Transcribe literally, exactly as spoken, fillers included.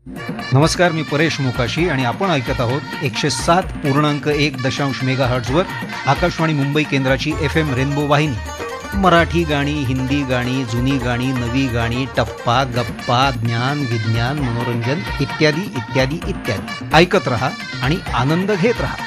नमस्कार, मी परेश मोकाशी आणि आपण ऐकत आहोत एकशे सात पूर्णांक एक दशांश मेगा हर्ट्झवर आकाशवाणी मुंबई केंद्राची एफ एम रेनबो वाहिनी. मराठी गाणी, हिंदी गाणी, जुनी गाणी, नवी गाणी, टप्पा गप्पा, ज्ञान विज्ञान, मनोरंजन इत्यादी इत्यादी इत्यादी ऐकत रहा आणि आनंद घेत रहा.